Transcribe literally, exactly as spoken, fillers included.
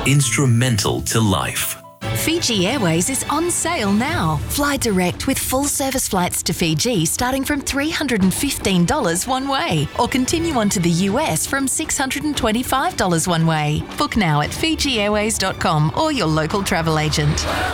instrumental to life. Fiji Airways is on sale now. Fly direct with full service flights to Fiji starting from three hundred fifteen dollars one way, or continue on to the U S from six hundred twenty-five dollars one way. Book now at fiji airways dot com or your local travel agent.